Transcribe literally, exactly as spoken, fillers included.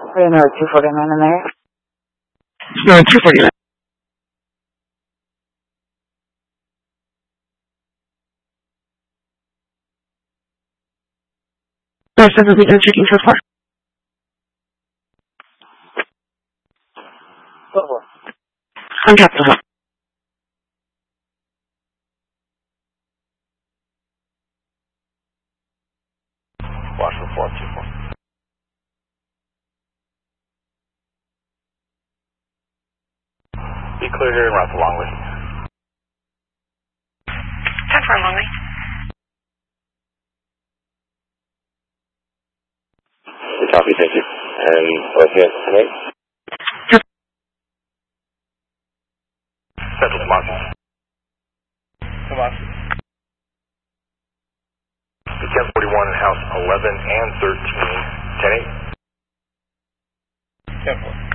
Another two forty-nine in there. No, two forty-nine. That's definitely been checking so far. Over. On Capitol Hill. Watch for four two four. Be clear here and route the long way. ten for a long way. Copy, thank you. And what's the answer tonight? Central Tomasi. Tomasi. The ten forty-one in house eleven and thirteen. ten eight. ten four.